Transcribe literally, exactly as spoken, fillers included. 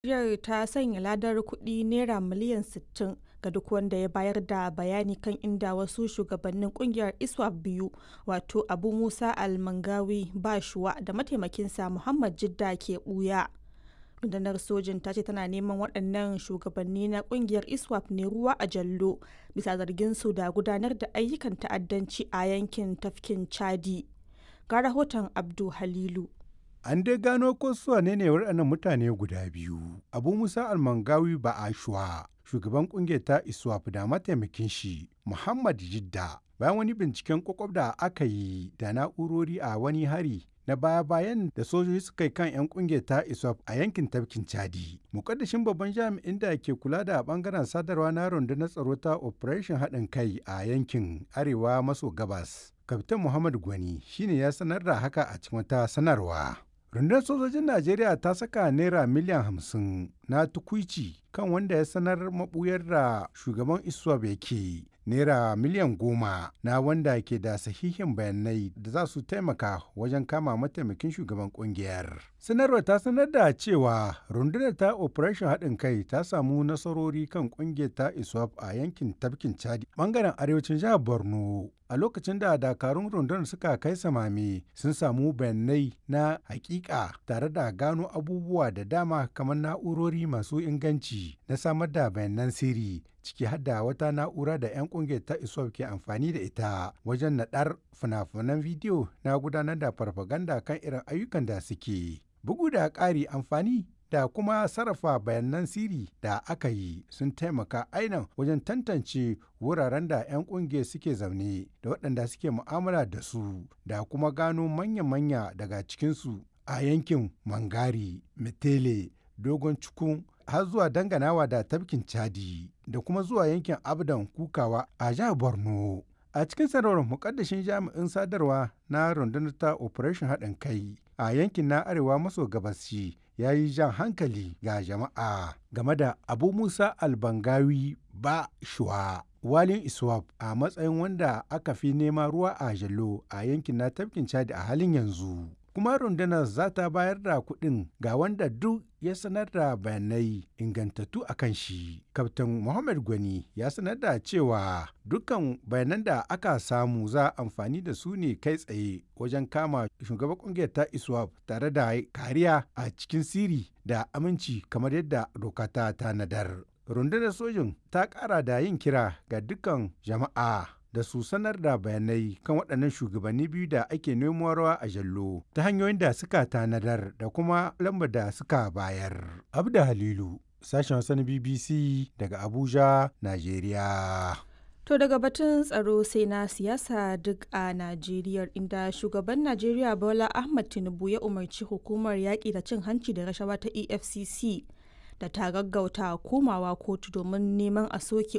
Ƙungiyar ta sanya ladar kuɗi Naira miliyan sittin ga duk wanda ya bayar da bayani kan inda wasu shugabannin ƙungiyar ISWAP biyu, wato Abu Musa Al-Mangawi Bashua da mataimakinsa Muhammad Jidda ke ɓuya. Rundunar sojin ta ce tana neman waɗannan shugabanni na ƙungiyar ISWAP ne ruwa a jallo bisa zargin su da gudanar da ayyukan ta'addanci a yankin tafkin Chadi. Ga rahoton Abdu Halilu. An dai gano ko su wane ne waɗannan mutane guda biyu. Abu Musa Al-Mangawi Ba'ashwa, shugaban ƙungiyar ta ISWAP da mataimakin shi Muhammad Jidda. Bayan wani binciken kwakwab da aka yi da na'urori a wani hari na baya-bayan da sojoji suka yi kan 'yan ƙungiyar ta ISWAP a yankin tafkin Chadi. Mukaddashin babban jami'in da ke kula da bangaren sadarwa na rundunar tsaro ta Operation haɗin kai a yankin Arewa maso gabas. Kaftan Muhammad Gwani shine ya sanar da haka a cikin wata sanarwa. Rundunar sojojin Najeriya ta saka naira miliyan hamsin na tukuici kan wanda ya sanar mabuyar da shugaban ISWAP yake, naira miliyan goma na wanda ke da sahihin bayanai da za su taimaka wajen kama mataimakin shugaban kungiyar. Sanarwar ta sanar da cewa rundunar ta Operation haɗin kai ta samu nasarori kan kungiyar ta ISWAP a yankin tafkin Chadi bangaren arewacin jihar Borno. A lokacin da dakarun rundunar suka kai samame sun samu bayanai na hakika tare da gano abubuwa da dama kamar na'urori masu inganci na samar da bayanan sirri, ciki har da wata na'ura da 'yan kungiyar ta ISWAP ke amfani da ita wajen naɗar fina-finan bidiyo na gudanar da farfaganda kan irin ayyukan da suke. Bugu da ƙari, amfani da kuma sarrafa bayanan sirri da aka yi sun taimaka ainihin wajen tantance wuraren da 'yan kungiyar suke zaune da waɗanda suke mu'amala da su, da kuma gano manya-manya daga cikinsu a yankin Mangari, Metele, Dogon Cikun har zuwa danganawa da tafkin Chadi da kuma zuwa yankin Abdan Kukawa a jihar Borno. A cikin sanarwar, mukaddashin jami'in sadarwa na rundunar ta Operation haɗin kai a yankin na Arewa maso gabashi ya yi jan hankali ga jama'a game da Abu Musa Al-Mangawi Ba'ashwa, walin ISWAP, a matsayin wanda aka fi nema ruwa a jallo a yankin na tafkin Chadi a halin yanzu. Kuma rundunar za ta bayar da kuɗin ga wanda duk ya sanar da bayanai ingantattu a kan shi. Kaftan Muhammad Gwani ya sanar da cewa dukkan bayanan da aka samu za amfani da su ne kai tsaye wajen kama shugaban kungiyar ta ISWAP tare da kariya a cikin sirri da aminci kamar yadda doka ta tanadar. Rundunar sojin ta ƙara da yin kira ga dukkan jama'a da su sanar da bayanai kan waɗannan shugabanni biyu da ake nemo ruwa a jallo ta hanyoyin da suka tanadar da kuma lambar da suka bayar. Abda Halilu, sashen Hausa na B B C daga Abuja, Najeriya. To daga batun tsaro sai na siyasa duk a Najeriya, inda shugaban Najeriya Bola Ahmed Tinubu ya umarci hukumar yaƙi da cin hanci da rashawa ta E F C C da ta gaggauta komawa kotu domin neman a soke